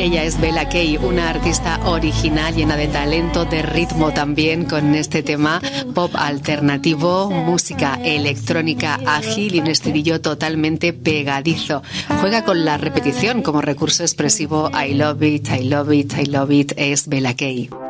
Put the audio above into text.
Ella es Bella Kay, una artista original, llena de talento, de ritmo también, con este tema pop alternativo, música electrónica ágil y un estribillo totalmente pegadizo. Juega con la repetición como recurso expresivo. I love it, I love it, I love it. Es Bella Kay.